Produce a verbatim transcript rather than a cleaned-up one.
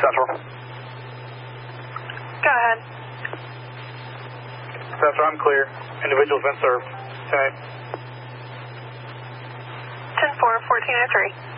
Central. Go ahead. Central, I'm clear. Individual's been served. ten eight. ten four, fourteen oh three.